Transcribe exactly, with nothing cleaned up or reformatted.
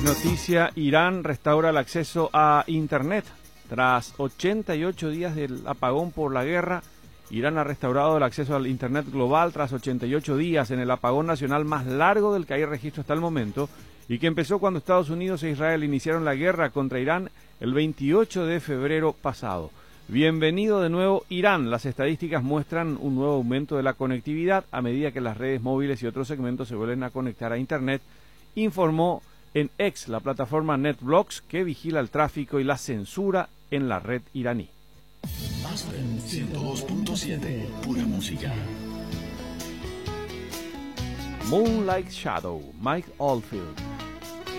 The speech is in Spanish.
Noticia: Irán restaura el acceso a Internet. Tras ochenta y ocho días del apagón por la guerra, Irán ha restaurado el acceso al Internet global tras ochenta y ocho días en el apagón nacional más largo del que hay registro hasta el momento y que empezó cuando Estados Unidos e Israel iniciaron la guerra contra Irán el veintiocho de febrero pasado. Bienvenido de nuevo, Irán. Las estadísticas muestran un nuevo aumento de la conectividad a medida que las redes móviles y otros segmentos se vuelven a conectar a Internet, informó en X la plataforma NetBlocks, que vigila el tráfico y la censura en la red iraní. Aspen ciento dos punto siete, pura música. Moonlight Shadow, Mike Oldfield.